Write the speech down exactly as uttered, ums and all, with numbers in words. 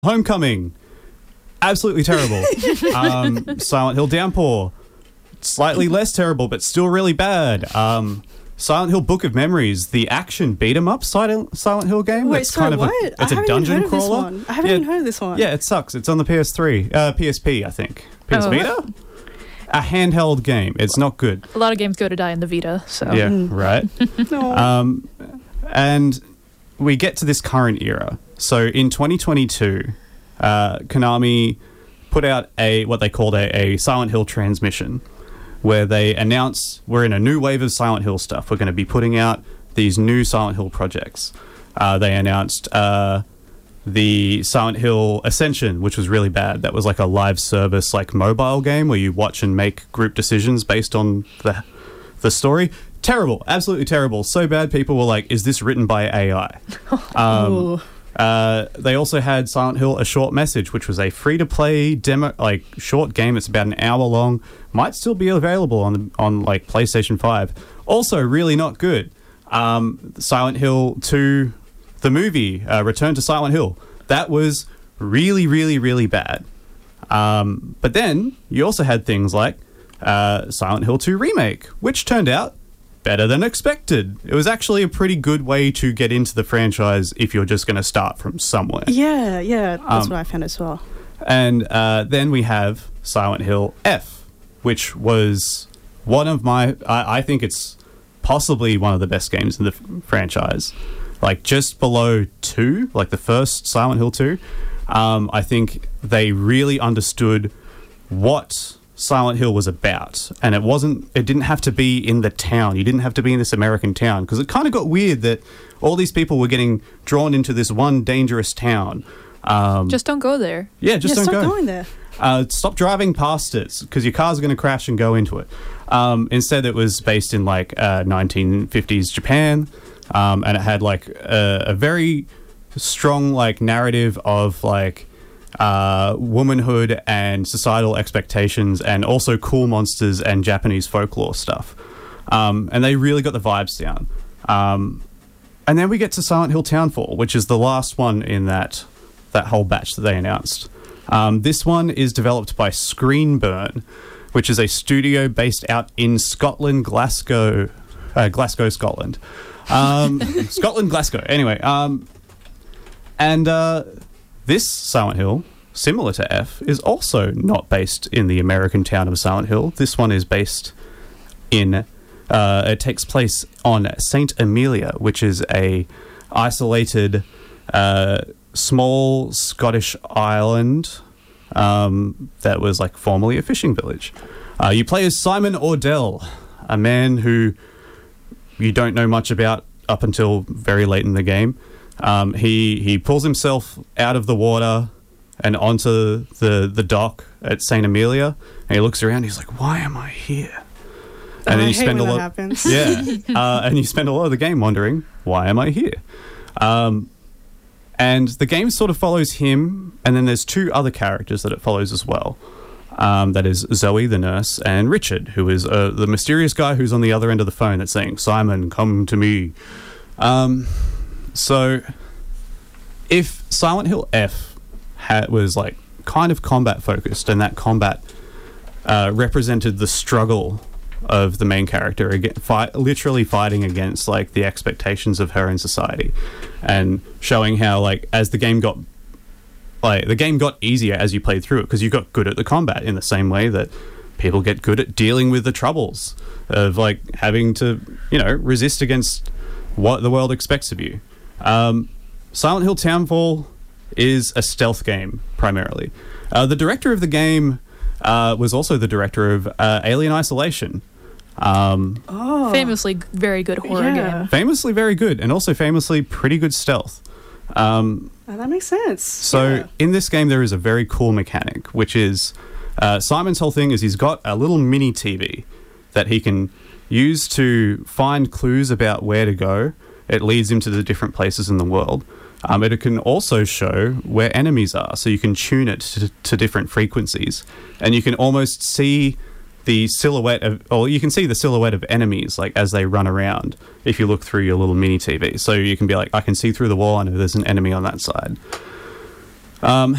Homecoming, absolutely terrible. um, Silent Hill Downpour, slightly less terrible, but still really bad. Um, Silent Hill Book of Memories, the action beat 'em up Silent Silent Hill game. Wait, that's sorry, kind of what? A, I it's a haven't dungeon even heard crawler. Of this one. I haven't yeah, even heard of this one. Yeah, it sucks. It's on the P S three, uh, P S P, I think. P S Oh. Vita. A handheld game. It's not good. A lot of games go to die in the Vita, so Yeah, right. No. Um, and we get to this current era. So in twenty twenty-two, uh, Konami put out a what they called a, a Silent Hill transmission, where they announced we're in a new wave of Silent Hill stuff. We're going to be putting out these new Silent Hill projects. Uh, they announced uh, the Silent Hill Ascension, which was really bad. That was like a live service, like mobile game where you watch and make group decisions based on the the story. Terrible, absolutely terrible. So bad, people were like, "Is this written by A I?" Um, Ooh. uh, they also had Silent Hill: A Short Message, which was a free-to-play demo, like short game. It's about an hour long. Might still be available on the, on like PlayStation five. Also, really not good. Um, Silent Hill two, the movie, uh, Return to Silent Hill. That was really, really, really bad. Um, but then you also had things like uh, Silent Hill two Remake, which turned out better than expected. It was actually a pretty good way to get into the franchise if you're just going to start from somewhere. Yeah, yeah, that's Um, what I found as well. And uh, then we have Silent Hill F, which was one of my... I, I think it's possibly one of the best games in the f- franchise. Like, just below two, like the first Silent Hill two. Um, I think they really understood what Silent Hill was about. And it wasn't... It didn't have to be in the town. You didn't have to be in this American town. Because it kind of got weird that all these people were getting drawn into this one dangerous town. Um, just don't go there. yeah, just yeah, don't stop go. going there. Uh, stop driving past it because your car's going to crash and go into it. Um, instead, it was based in like uh, nineteen fifties Japan, um, and it had like a, a very strong like narrative of like uh, womanhood and societal expectations, and also cool monsters and Japanese folklore stuff. Um, and they really got the vibes down. Um, and then we get to Silent Hill Townfall, which is the last one in that that whole batch that they announced. Um, this one is developed by Screenburn, which is a studio based out in Scotland, Glasgow, uh, Glasgow, Scotland. Um, Scotland, Glasgow. Anyway, um, and uh, this Silent Hill, similar to F, is also not based in the American town of Silent Hill. This one is based in... Uh, it takes place on Saint Amelia, which is a isolated... Uh, small Scottish island um, that was like formerly a fishing village. Uh, you play as Simon Ordell, a man who you don't know much about up until very late in the game. Um, he he pulls himself out of the water and onto the, the dock at Saint Amelia, and he looks around. He's like, "Why am I here?" And Oh, then I you hate spend when a that lot. happens. Yeah, uh, and you spend a lot of the game wondering, "Why am I here?" Um, And the game sort of follows him, and then there's two other characters that it follows as well. Um, that is Zoe, the nurse, and Richard, who is uh, the mysterious guy who's on the other end of the phone that's saying, "Simon, come to me." Um, so, if Silent Hill F had, was like kind of combat focused, and that combat uh, represented the struggle of the main character, again, fight, literally fighting against like the expectations of her in society, and showing how like as the game got like the game got easier as you played through it, because you got good at the combat in the same way that people get good at dealing with the troubles of like having to, you know, resist against what the world expects of you. Um, Silent Hill Townfall is a stealth game primarily. Uh, the director of the game uh, was also the director of uh, Alien Isolation. Um, Oh. Famously very good horror Yeah. game. famously very good, and also famously pretty good stealth. Um, Oh, that makes sense. so Yeah. in this game there is a very cool mechanic, which is uh, Simon's whole thing is he's got a little mini T V that he can use to find clues about where to go. It leads him to the different places in the world. Um, it can also show where enemies are, so you can tune it to, to different frequencies, and you can almost see the silhouette of, or you can see the silhouette of enemies like as they run around if you look through your little mini T V. So you can be like, I can see through the wall, I know there's an enemy on that side. Um,